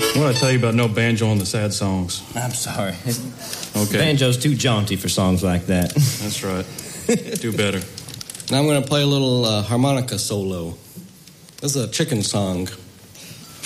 What did I tell you about no banjo on the sad songs? I'm sorry. Okay. Banjo's too jaunty for songs like that. That's right. Do better. Now I'm going to play a little harmonica solo. This is a chicken song.